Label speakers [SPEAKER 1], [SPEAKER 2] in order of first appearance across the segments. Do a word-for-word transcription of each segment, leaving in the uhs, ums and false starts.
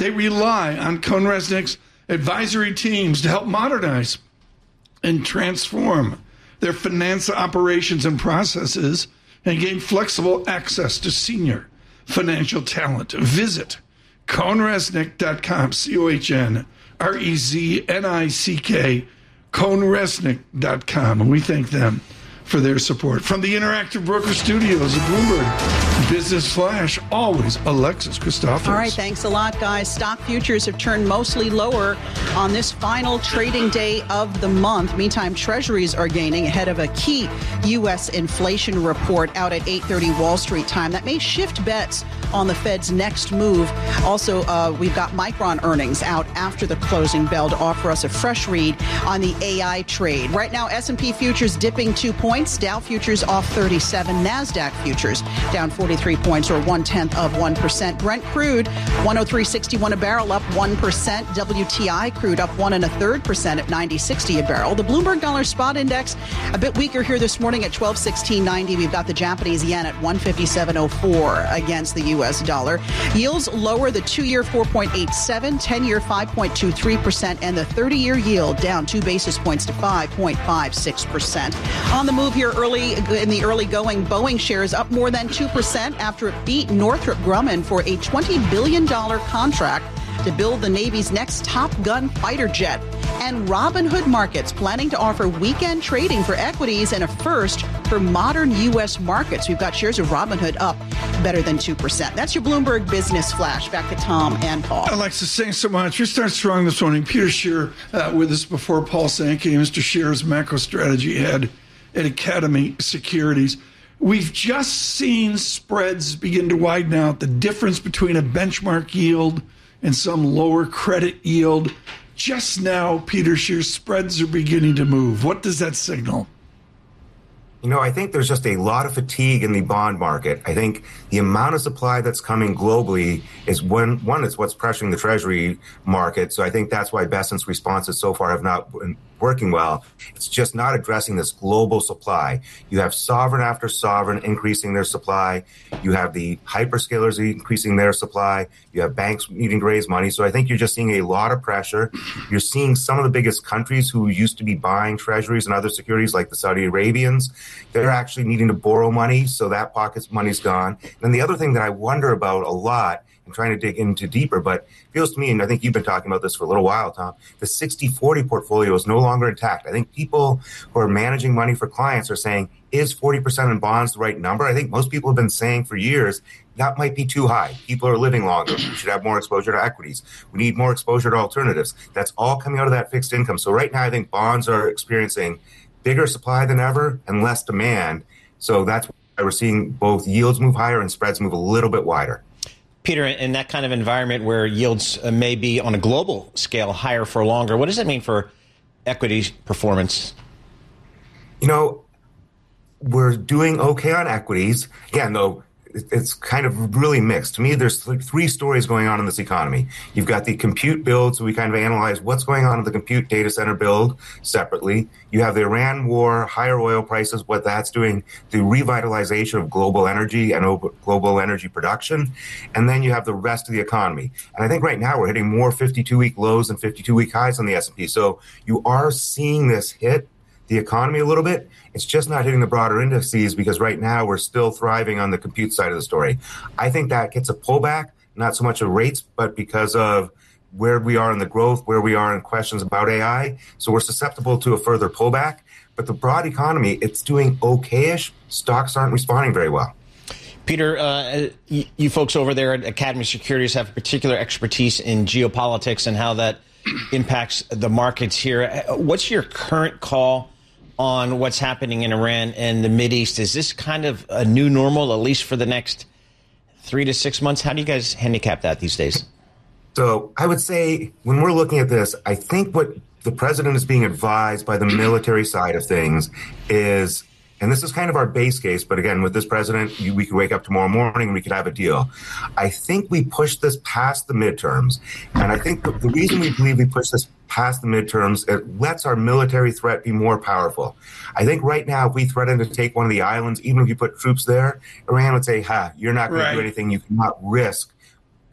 [SPEAKER 1] They rely on CohnReznick's advisory teams to help modernize and transform their finance operations and processes and gain flexible access to senior financial talent. Visit Cohn Reznick dot com, C O H N R E Z N I C K, Cohn Reznick dot com. And we thank them for their support. From the Interactive Broker Studios of Bloomberg Business Flash, always Alexis Christoforous.
[SPEAKER 2] All right, thanks a lot, guys. Stock futures have turned mostly lower on this final trading day of the month. Meantime, treasuries are gaining ahead of a key U S inflation report out at eight thirty Wall Street time. That may shift bets on the Fed's next move. Also, uh, we've got Micron earnings out after the closing bell to offer us a fresh read on the A I trade. Right now, S and P futures dipping two points. Dow futures off thirty-seven. NASDAQ futures down forty-three points, or one-tenth of one percent. Brent crude, one oh three sixty-one a barrel, up one percent. W T I crude up one and a third percent at ninety sixty a barrel. The Bloomberg Dollar Spot Index a bit weaker here this morning at twelve sixteen ninety. We've got the Japanese yen at one fifty-seven oh four against the U S dollar. Yields lower, the two-year four point eight seven, ten-year five point two three percent, and the thirty-year yield down two basis points to five point five six percent. On the move here early in the early going, Boeing shares up more than two percent after it beat Northrop Grumman for a twenty billion dollars contract to build the Navy's next Top Gun fighter jet. And Robinhood Markets planning to offer weekend trading for equities and a first for modern U S markets. We've got shares of Robinhood up better than two percent. That's your Bloomberg Business Flash. Back to Tom and Paul.
[SPEAKER 1] Alexis, thanks so much. We start strong this morning. Peter Scheer uh, with us before Paul Sankey. Mister Scheer is macro strategy head at Academy Securities. We've just seen spreads begin to widen out. The difference between a benchmark yield and some lower credit yield. Just now, Peter Scheer, spreads are beginning to move. What does that signal?
[SPEAKER 3] You know, I think there's just a lot of fatigue in the bond market. I think the amount of supply that's coming globally is one, one is what's pressuring the treasury market. So I think that's why Bessent's responses so far have not been working well. It's just not addressing this global supply. You have sovereign after sovereign increasing their supply. You have the hyperscalers increasing their supply. You have banks needing to raise money. So I think you're just seeing a lot of pressure. You're seeing some of the biggest countries who used to be buying treasuries and other securities, like the Saudi Arabians, they're actually needing to borrow money. So that pocket's money's gone. And the other thing that I wonder about a lot, I'm trying to dig into deeper, but it feels to me, and I think you've been talking about this for a little while, Tom, the sixty forty portfolio is no longer intact. I think people who are managing money for clients are saying, is forty percent in bonds the right number? I think most people have been saying for years, that might be too high. People are living longer. We should have more exposure to equities. We need more exposure to alternatives. That's all coming out of that fixed income. So right now, I think bonds are experiencing bigger supply than ever and less demand. So that's why we're seeing both yields move higher and spreads move a little bit wider.
[SPEAKER 4] Peter, in that kind of environment where yields may be on a global scale higher for longer, what does that mean for equities performance?
[SPEAKER 3] You know, we're doing okay on equities. Again, though, it's kind of really mixed. To me, there's three stories going on in this economy. You've got the compute build, so we kind of analyze what's going on in the compute data center build separately. You have the Iran war, higher oil prices, what that's doing, the revitalization of global energy and global energy production. And then you have the rest of the economy. And I think right now we're hitting more fifty-two-week lows and fifty-two-week highs on the S and P. So you are seeing this hit the economy a little bit. It's just not hitting the broader indices because right now we're still thriving on the compute side of the story. I think that gets a pullback, not so much of rates, but because of where we are in the growth, where we are in questions about A I. So we're susceptible to a further pullback. But the broad economy, it's doing okay-ish. Stocks aren't responding very well.
[SPEAKER 4] Peter, uh, you, you folks over there at Academy Securities have particular expertise in geopolitics and how that impacts the markets here. What's your current call on what's happening in Iran and the Mideast? Is this kind of a new normal, at least for the next three to six months? How do you guys handicap that these days?
[SPEAKER 3] So I would say when we're looking at this, I think what the president is being advised by the military side of things is, and this is kind of our base case, but again, with this president, we could wake up tomorrow morning and we could have a deal. I think we push this past the midterms. And I think the reason we believe we push this past the midterms, it lets our military threat be more powerful. I think right now, if we threaten to take one of the islands, even if you put troops there, Iran would say, ha, you're not going right. to do anything. You cannot risk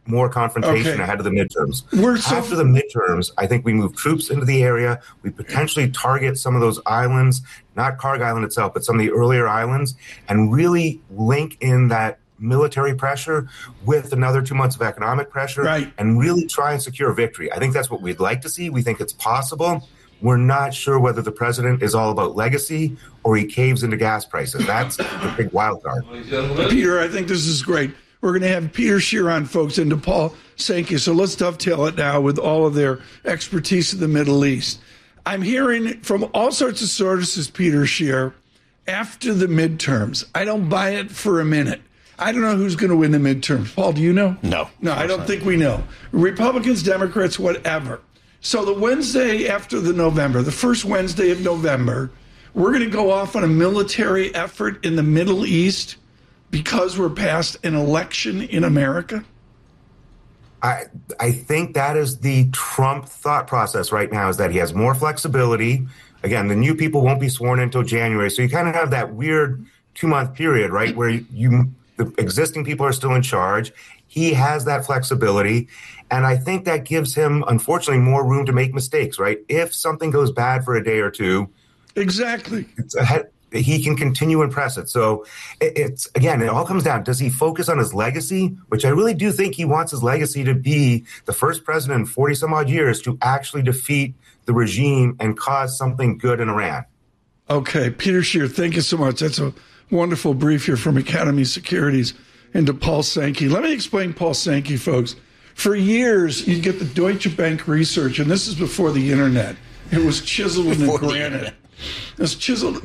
[SPEAKER 3] more confrontation
[SPEAKER 1] Okay.
[SPEAKER 3] ahead of the midterms.
[SPEAKER 1] We're so-
[SPEAKER 3] After the midterms, I think we move troops into the area. We potentially target some of those islands, not Karg Island itself, but some of the earlier islands, and really link in that military pressure with another two months of economic pressure,
[SPEAKER 1] right,
[SPEAKER 3] and really try and secure victory. I think that's what we'd like to see. We think it's possible. We're not sure whether the president is all about legacy or he caves into gas prices. That's the big wild card.
[SPEAKER 1] Peter, I think this is great. We're going to have Peter Scheer on, folks, and DePaul Sankey. So let's dovetail it now with all of their expertise in the Middle East. I'm hearing from all sorts of sources, Peter Scheer, after the midterms. I don't buy it for a minute. I don't know who's going to win the midterms. Paul, do you know?
[SPEAKER 4] No.
[SPEAKER 1] No, I don't think we know. Republicans, Democrats, whatever. So the Wednesday after the November, the first Wednesday of November, we're going to go off on a military effort in the Middle East because we're past an election in America?
[SPEAKER 3] I I think that is the Trump thought process right now, is that he has more flexibility. Again, the new people won't be sworn in until January. So you kind of have that weird two-month period, right, where you the existing people are still in charge. He has that flexibility. And I think that gives him, unfortunately, more room to make mistakes, right? If something goes bad for a day or two.
[SPEAKER 1] Exactly.
[SPEAKER 3] It's ahead, he can continue and press it. So it, it's, again, it all comes down, does he focus on his legacy? Which I really do think he wants his legacy to be the first president in forty some odd years to actually defeat the regime and cause something good in Iran.
[SPEAKER 1] Okay. Peter Scheer, thank you so much. That's a wonderful brief here from Academy Securities and to Paul Sankey. Let me explain Paul Sankey, folks. For years, you get the Deutsche Bank research, and this is before the internet. It was chiseled in the granite. It was chiseled.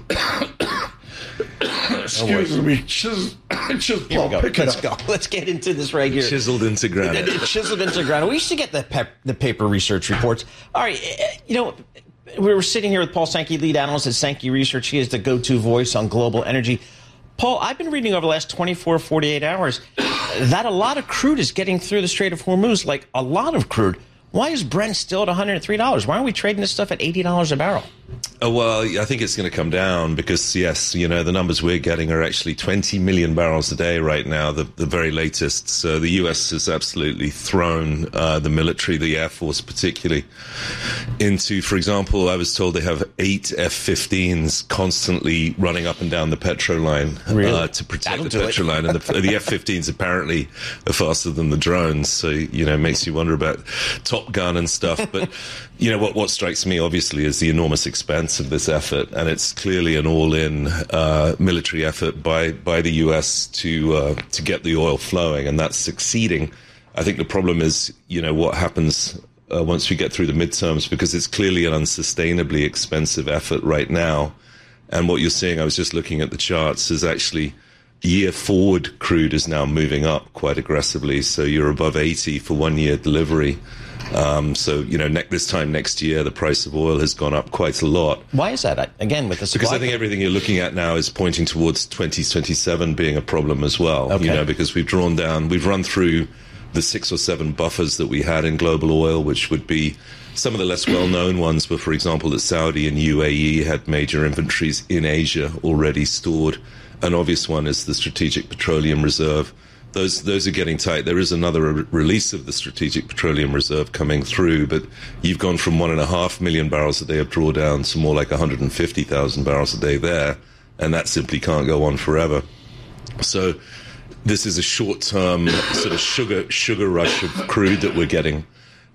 [SPEAKER 1] Excuse me. Chiseled. Chiseled.
[SPEAKER 4] Here we go.
[SPEAKER 1] Pick it
[SPEAKER 4] Let's
[SPEAKER 1] up.
[SPEAKER 4] go. Let's get into this right here.
[SPEAKER 5] Chiseled into granite.
[SPEAKER 4] Chiseled into granite. We used to get the pep, the paper research reports. All right, you know, we were sitting here with Paul Sankey, lead analyst at Sankey Research. He is the go-to voice on global energy. Paul, I've been reading over the last twenty-four, forty-eight hours that a lot of crude is getting through the Strait of Hormuz, like a lot of crude. Why is Brent still at one hundred three dollars? Why aren't we trading this stuff at eighty dollars a barrel?
[SPEAKER 5] Oh, well, I think it's going to come down because, yes, you know, the numbers we're getting are actually twenty million barrels a day right now, the, the very latest. So the U S has absolutely thrown uh, the military, the Air Force particularly, into, for example, I was told they have eight F fifteens constantly running up and down the petro line
[SPEAKER 4] Really?
[SPEAKER 5] uh, to protect
[SPEAKER 4] That'll
[SPEAKER 5] the
[SPEAKER 4] do it.
[SPEAKER 5] petro line. And the, the F fifteens apparently are faster than the drones. So, you know, it makes you wonder about Top Gun and stuff. But, you know, what, what strikes me, obviously, is the enormous expense of this effort, and it's clearly an all-in uh, military effort by by the U S to uh, to get the oil flowing, and that's succeeding. I think the problem is, you know, what happens uh, once we get through the midterms, because it's clearly an unsustainably expensive effort right now. And what you're seeing, I was just looking at the charts, is actually year forward crude is now moving up quite aggressively. So you're above eighty for one year delivery. Um, so, you know, ne- this time next year, the price of oil has gone up quite a lot.
[SPEAKER 4] Why is that? Again, with the supply.
[SPEAKER 5] Because I think everything you're looking at now is pointing towards twenty twenty-seven being a problem as well.
[SPEAKER 4] Okay.
[SPEAKER 5] You know, because we've drawn down, we've run through the six or seven buffers that we had in global oil, which would be some of the less well-known ones were, for example, that Saudi and U A E had major inventories in Asia already stored. An obvious one is the Strategic Petroleum Reserve. Those those are getting tight. There is another re- release of the Strategic Petroleum Reserve coming through, but you've gone from one and a half million barrels a day of drawdown to more like one hundred fifty thousand barrels a day there, and that simply can't go on forever. So this is a short-term sort of sugar sugar rush of crude that we're getting.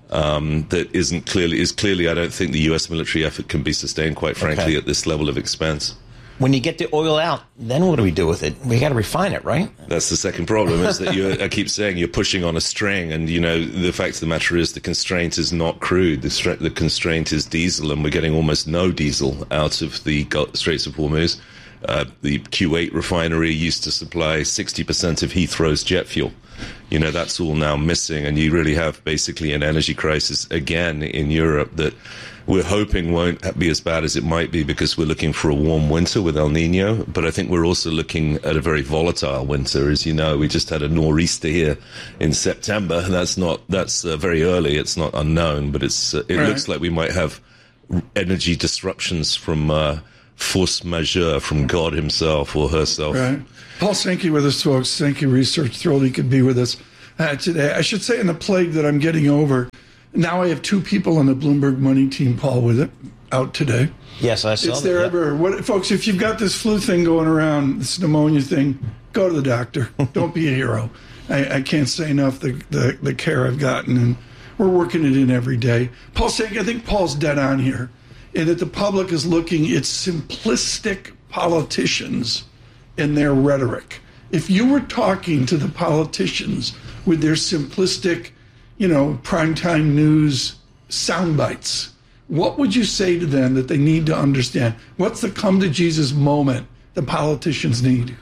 [SPEAKER 5] Um, that isn't clearly is clearly. I don't think the U S military effort can be sustained, quite frankly,
[SPEAKER 4] Okay.
[SPEAKER 5] at this level of expense.
[SPEAKER 4] When you get the oil out, then what do we do with it? We got to refine it, right?
[SPEAKER 5] That's the second problem, is that you, I keep saying you're pushing on a string, and, you know, the fact of the matter is the constraint is not crude. The, stra- the constraint is diesel, and we're getting almost no diesel out of the Gulf, Straits of Hormuz. Uh, the Kuwait refinery used to supply sixty percent of Heathrow's jet fuel. You know, that's all now missing, and you really have basically an energy crisis again in Europe that we're hoping won't be as bad as it might be, because we're looking for a warm winter with El Nino. But I think we're also looking at a very volatile winter. As you know, we just had a nor'easter here in September. That's not, that's uh, very early. It's not unknown, but it's, uh, it
[SPEAKER 1] Right.
[SPEAKER 5] looks like we might have energy disruptions from uh, force majeure, from God himself or herself.
[SPEAKER 1] Right. Paul Sankey with us, folks. Sankey Research. Thrilled he could be with us. uh, today. I should say in the plague that I'm getting over. Now I have two people on the Bloomberg Money team, Paul, with it, out today.
[SPEAKER 4] Yes, I saw
[SPEAKER 1] It's
[SPEAKER 4] that.
[SPEAKER 1] there
[SPEAKER 4] Yep.
[SPEAKER 1] everywhere. What, folks, if you've got this flu thing going around, this pneumonia thing, go to the doctor. Don't be a hero. I, I can't say enough the, the, the care I've gotten, and we're working it in every day. Paul's saying, I think Paul's dead on here, and that the public is looking at simplistic politicians and their rhetoric. If you were talking to the politicians with their simplistic, you know, primetime news sound bites, what would you say to them that they need to understand? What's the come to Jesus moment the politicians need?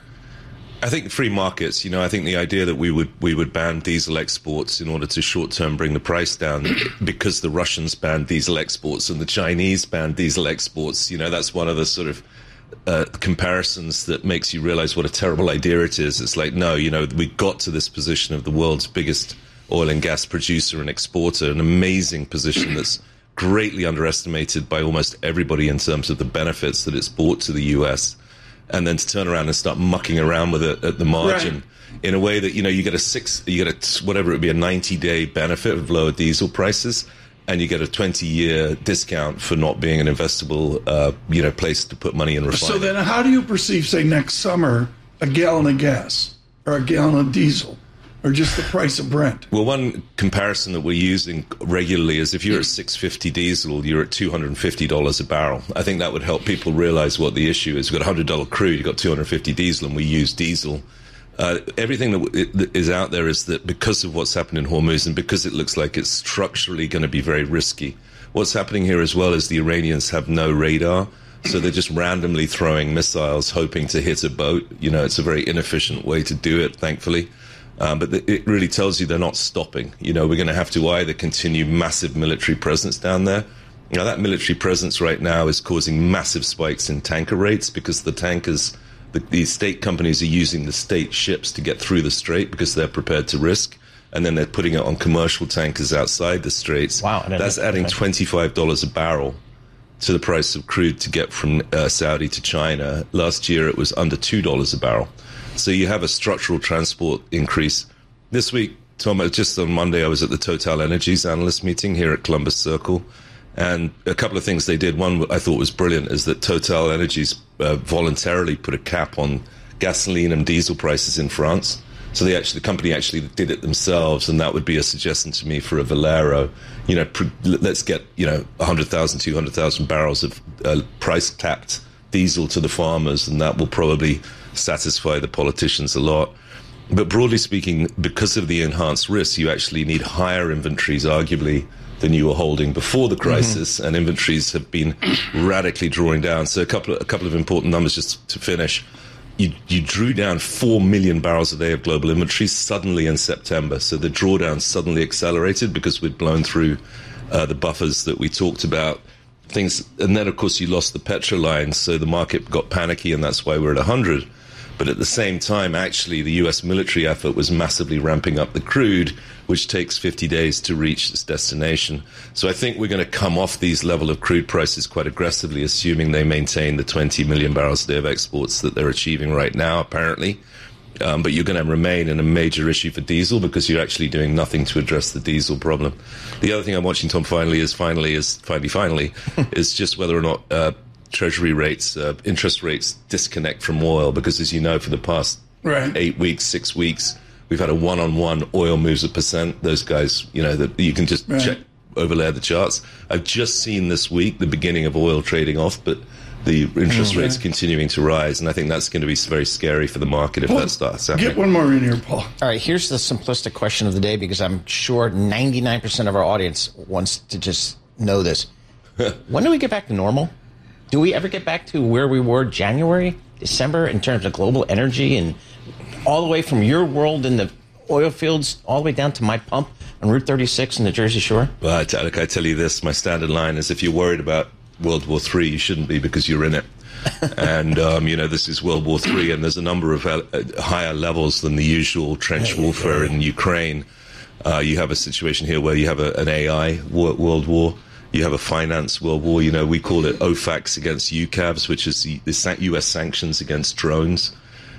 [SPEAKER 5] I think free markets, you know, I think the idea that we would we would ban diesel exports in order to short term bring the price down because the Russians banned diesel exports and the Chinese banned diesel exports, you know, that's one of the sort of uh, comparisons that makes you realize what a terrible idea it is. It's like, no, you know, we got to this position of the world's biggest oil and gas producer and exporter, an amazing position that's greatly underestimated by almost everybody in terms of the benefits that it's brought to the U S, and then to turn around and start mucking around with it at the margin right. in a way that, you know, you get a six, you get a, whatever it would be, a ninety day benefit of lower diesel prices, and you get a twenty year discount for not being an investable, uh, you know, place to put money in refining.
[SPEAKER 1] So then how do you perceive, say, next summer, a gallon of gas or a gallon of diesel? Or just the price of Brent?
[SPEAKER 5] Well, one comparison that we're using regularly is if you're at six fifty diesel, you're at two hundred fifty dollars a barrel. I think that would help people realize what the issue is. We've got one hundred dollars crude, you've got two hundred fifty diesel, and we use diesel. Uh, everything that is out there is that because of what's happened in Hormuz and because it looks like it's structurally going to be very risky. What's happening here as well is the Iranians have no radar, so they're just randomly throwing missiles, hoping to hit a boat. You know, it's a very inefficient way to do it, thankfully. Um, but th- it really tells you they're not stopping. You know, we're going to have to either continue massive military presence down there. Now, that military presence right now is causing massive spikes in tanker rates because the tankers, the, the state companies are using the state ships to get through the strait because they're prepared to risk. And then they're putting it on commercial tankers outside the straits.
[SPEAKER 4] Wow.
[SPEAKER 5] That's adding twenty-five dollars a barrel to the price of crude to get from uh, Saudi to China. Last year, it was under two dollars a barrel. So you have a structural transport increase. This week, Tom, just on Monday, I was at the Total Energies analyst meeting here at Columbus Circle. And a couple of things they did. One I thought was brilliant is that Total Energies uh, voluntarily put a cap on gasoline and diesel prices in France. So they actually, the company actually did it themselves. And that would be a suggestion to me for a Valero. You know, pr- let's get, you know, one hundred thousand, two hundred thousand barrels of uh, price capped diesel to the farmers. And that will probably satisfy the politicians a lot. But broadly speaking, because of the enhanced risks, you actually need higher inventories, arguably, than you were holding before the crisis, mm-hmm. and inventories have been radically drawing down. So a couple of, a couple of important numbers just to finish. You, you drew down four million barrels a day of global inventories suddenly in September. So the drawdown suddenly accelerated because we'd blown through uh, the buffers that we talked about. Things, and then, of course, you lost the petro lines, so the market got panicky, and that's why we're at one hundred. But at the same time, actually, the U S military effort was massively ramping up the crude, which takes fifty days to reach its destination. So I think we're going to come off these level of crude prices quite aggressively, assuming they maintain the twenty million barrels a day of exports that they're achieving right now, apparently. Um, but you're going to remain in a major issue for diesel because you're actually doing nothing to address the diesel problem. The other thing I'm watching, Tom, finally is finally is finally finally is just whether or not uh, Treasury rates, uh, interest rates disconnect from oil, because as you know, for the past right. eight weeks, six weeks, we've had a one-on-one oil moves a percent. Those guys, you know, that you can just right. check, overlay the charts. I've just seen this week the beginning of oil trading off, but the interest oh, rates yeah. continuing to rise, and I think that's going to be very scary for the market if well, that starts happening.
[SPEAKER 1] Get one more in here, Paul.
[SPEAKER 4] All right, here's the simplistic question of the day, because I'm sure ninety-nine percent of our audience wants to just know this. When do we get back to normal? Do we ever get back to where we were January, December in terms of global energy, and all the way from your world in the oil fields all the way down to my pump on Route thirty-six in the Jersey Shore?
[SPEAKER 5] Well, I, t- I tell you this, my standard line is if you're worried about World War Three, you shouldn't be, because you're in it. And, um, you know, this is World War Three, and there's a number of uh, higher levels than the usual trench warfare in Ukraine. Uh, you have a situation here where you have a, an A I world war. You have a finance world war. You know, we call it O FACs against U CAVs, which is the, the U S sanctions against drones.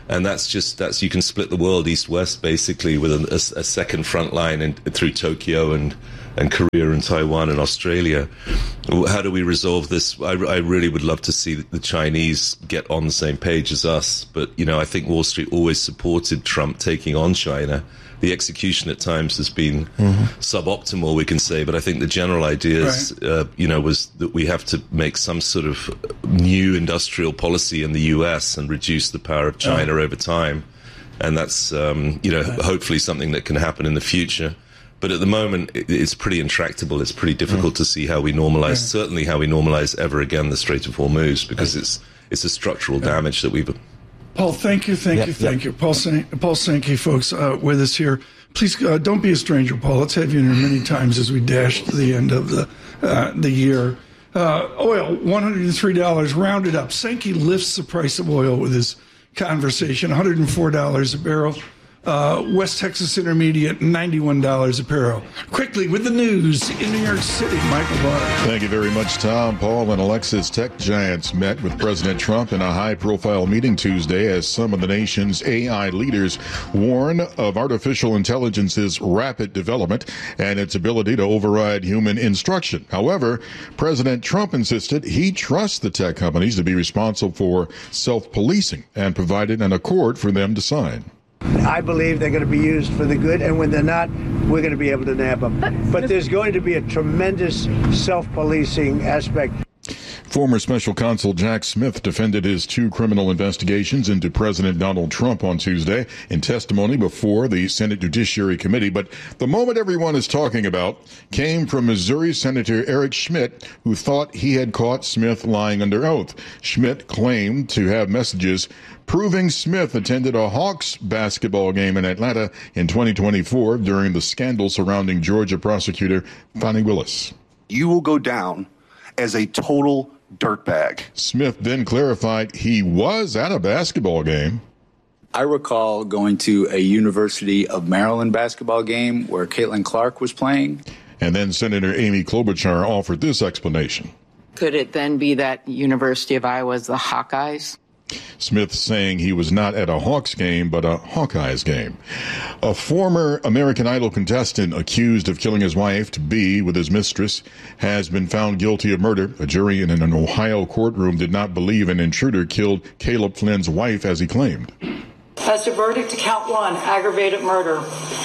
[SPEAKER 5] And that's just, that's, you can split the world east-west basically with a, a, a second front line in, through Tokyo and, and Korea and Taiwan and Australia. How do we resolve this? I, I really would love to see the Chinese get on the same page as us. But, you know, I think Wall Street always supported Trump taking on China. The execution at times has been mm-hmm. suboptimal, we can say, but I think the general idea is, right. uh, you know, was that we have to make some sort of new industrial policy in the U S and reduce the power of China oh. over time. And that's, um, you know, right. hopefully something that can happen in the future. But at the moment, it's pretty intractable. It's pretty difficult mm. to see how we normalize, right. certainly how we normalize ever again the Strait of Hormuz, because right. it's it's a structural right. damage that we've...
[SPEAKER 1] Paul, thank you, thank yep, you, thank yep. you. Paul, San- Paul Sankey, folks, uh, with us here. Please uh, don't be a stranger, Paul. Let's have you in here many times as we dash to the end of the uh, the year. Uh, oil, one hundred three dollars, rounded up. Sankey lifts the price of oil with his conversation, one hundred four dollars a barrel. Uh, West Texas Intermediate, ninety-one dollars a barrel. Quickly, with the news in New York City, Michael Barr.
[SPEAKER 6] Thank you very much, Tom. Paul and Alexis. Tech giants met with President Trump in a high-profile meeting Tuesday as some of the nation's A I leaders warn of artificial intelligence's rapid development and its ability to override human instruction. However, President Trump insisted he trusts the tech companies to be responsible for self-policing and provided an accord for them to sign.
[SPEAKER 7] I believe they're going to be used for the good, and when they're not, we're going to be able to nab them. But there's going to be a tremendous self-policing aspect.
[SPEAKER 6] Former Special Counsel Jack Smith defended his two criminal investigations into President Donald Trump on Tuesday in testimony before the Senate Judiciary Committee. But the moment everyone is talking about came from Missouri Senator Eric Schmidt, who thought he had caught Smith lying under oath. Schmidt claimed to have messages proving Smith attended a Hawks basketball game in Atlanta in twenty twenty-four during the scandal surrounding Georgia prosecutor Fani Willis.
[SPEAKER 8] You will go down as a total dirtbag.
[SPEAKER 6] Smith then clarified he was at a basketball game.
[SPEAKER 9] I recall going to a University of Maryland basketball game where Caitlin Clark was playing.
[SPEAKER 6] And then Senator Amy Klobuchar offered this explanation.
[SPEAKER 10] Could it then be that University of Iowa is the Hawkeyes?
[SPEAKER 6] Smith saying he was not at a Hawks game, but a Hawkeyes game. A former American Idol contestant accused of killing his wife to be with his mistress has been found guilty of murder. A jury in an Ohio courtroom did not believe an intruder killed Caleb Flynn's wife as he claimed.
[SPEAKER 11] As to verdict to count one, aggravated murder,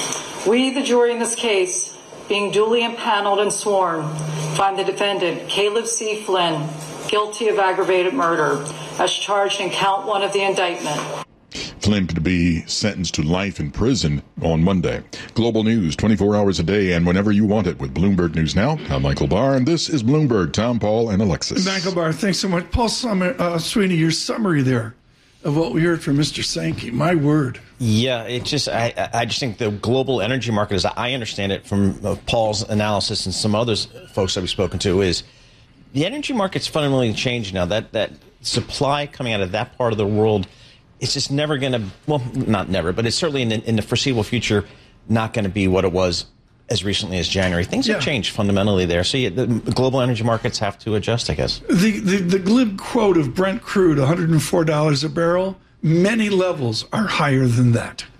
[SPEAKER 11] we, the jury in this case, being duly impaneled and sworn, find the defendant, Caleb C. Flynn, guilty of aggravated murder, as charged in count one of the indictment.
[SPEAKER 6] Flynn could be sentenced to life in prison on Monday. Global news twenty-four hours a day and whenever you want it with Bloomberg News Now. I'm Michael Barr, and this is Bloomberg. Tom, Paul, and Alexis.
[SPEAKER 1] Michael Barr, thanks so much. Paul Summer, uh, Sweeney, your summary there of what we heard from Mister Sankey. My word.
[SPEAKER 4] Yeah, it just I I just think the global energy market, as I understand it from uh, Paul's analysis and some others folks that we've spoken to, is the energy market's fundamentally changed now. That that supply coming out of that part of the world, it's just never going to, well, not never, but it's certainly in the, in the foreseeable future not going to be what it was as recently as January. Things yeah. have changed fundamentally there. So yeah, the global energy markets have to adjust, I guess.
[SPEAKER 1] The, the, the glib quote of Brent crude, one hundred four dollars a barrel, many levels are higher than that.